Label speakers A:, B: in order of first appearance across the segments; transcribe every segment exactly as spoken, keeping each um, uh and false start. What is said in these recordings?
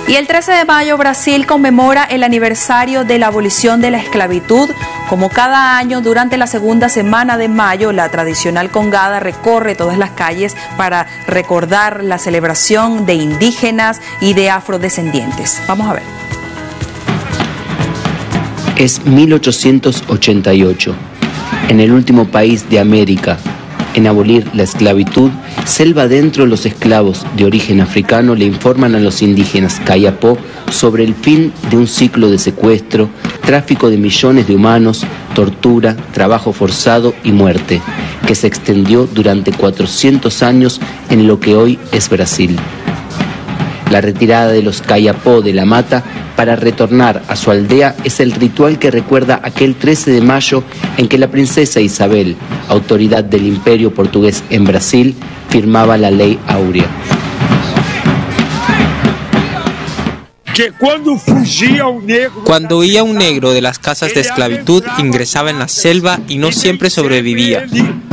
A: Y el trece de mayo Brasil conmemora el aniversario de la abolición de la esclavitud. Como cada año, durante la segunda semana de mayo, la tradicional congada recorre todas las calles para recordar la celebración de indígenas y de afrodescendientes. Vamos a ver.
B: Es mil ochocientos ochenta y ocho. En el último país de América en abolir la esclavitud, selva adentro, los esclavos de origen africano le informan a los indígenas Kayapó sobre el fin de un ciclo de secuestro, tráfico de millones de humanos, tortura, trabajo forzado y muerte, que se extendió durante cuatrocientos años en lo que hoy es Brasil. La retirada de los Kayapó de la mata para retornar a su aldea es el ritual que recuerda aquel trece de mayo en que la princesa Isabel, autoridad del Imperio Portugués en Brasil, firmaba la Ley Áurea.
C: Cuando huía un negro de las casas de esclavitud, ingresaba en la selva y no siempre sobrevivía.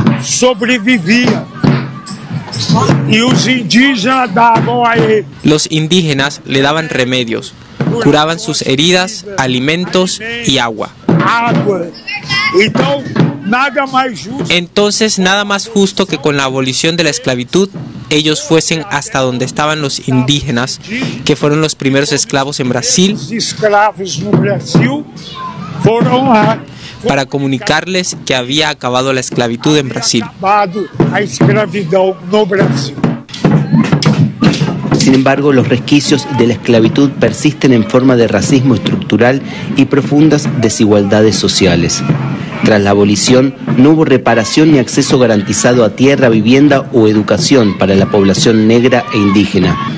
C: Los indígenas le daban remedios, curaban sus heridas, alimentos y agua. Entonces, nada más justo que con la abolición de la esclavitud, ellos fuesen hasta donde estaban los indígenas, que fueron los primeros esclavos en Brasil, para comunicarles que había acabado la esclavitud en Brasil.
B: Sin embargo, los resquicios de la esclavitud persisten en forma de racismo estructural y profundas desigualdades sociales. Tras la abolición, no hubo reparación ni acceso garantizado a tierra, vivienda o educación para la población negra e indígena.